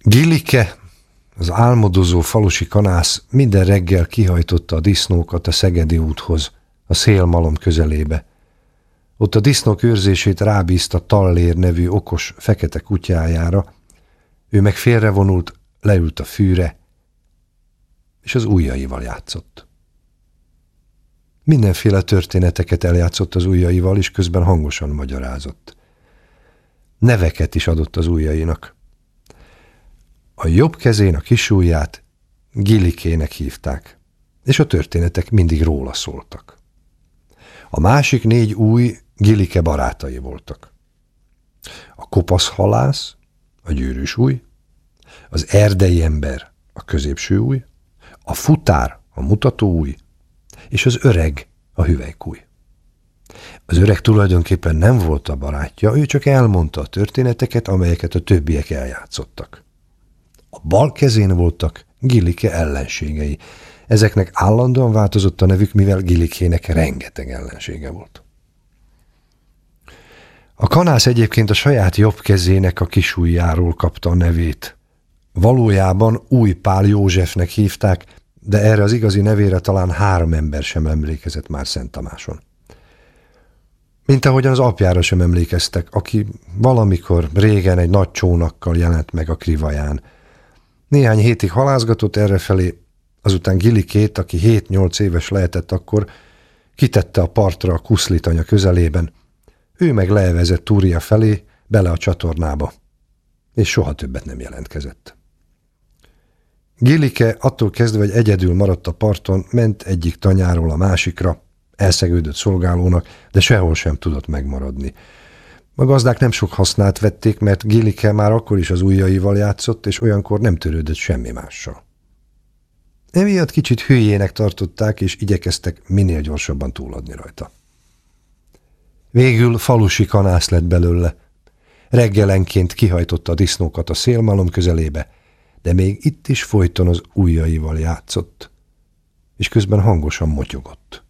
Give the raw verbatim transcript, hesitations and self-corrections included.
Gillike, az álmodozó falusi kanász minden reggel kihajtotta a disznókat a Szegedi úthoz, a szélmalom közelébe. Ott a disznók őrzését rábízta Tallér nevű okos, fekete kutyájára, ő meg félrevonult, leült a fűre, és az ujjaival játszott. Mindenféle történeteket eljátszott az ujjaival, és közben hangosan magyarázott. Neveket is adott az ujjainak. A jobb kezén a kisujját Gillikének hívták, és a történetek mindig róla szóltak. A másik négy ujj Gillike barátai voltak. A kopasz halász, a gyűrűs ujj, az erdei ember, a középső ujj, a futár, a mutató ujj, és az öreg, a hüvelykujj. Az öreg tulajdonképpen nem volt a barátja, ő csak elmondta a történeteket, amelyeket a többiek eljátszottak. A bal kezén voltak Gillike ellenségei. Ezeknek állandóan változott a nevük, mivel Gillikének rengeteg ellensége volt. A kanász egyébként a saját jobb kezének a kisujjáról kapta a nevét. Valójában Új Pál Józsefnek hívták, de erre az igazi nevére talán három ember sem emlékezett már Szent Tamáson. Mint ahogyan az apjára sem emlékeztek, aki valamikor régen egy nagy csónakkal jelent meg a Krivaján. Néhány hétig halászgatott errefelé, azután Gillikét, aki hét-nyolc éves lehetett akkor, kitette a partra a Kuszlitanya közelében, ő meg leevezett Túria felé, bele a csatornába, és soha többet nem jelentkezett. Gillike attól kezdve, hogy egyedül maradt a parton, ment egyik tanyáról a másikra, elszegődött szolgálónak, de sehol sem tudott megmaradni. A gazdák nem sok hasznát vették, mert Gillike már akkor is az ujjaival játszott, és olyankor nem törődött semmi mással. Emiatt kicsit hülyének tartották, és igyekeztek minél gyorsabban túladni rajta. Végül falusi kanász lett belőle. Reggelenként kihajtotta a disznókat a szélmalom közelébe, de még itt is folyton az ujjaival játszott, és közben hangosan motyogott.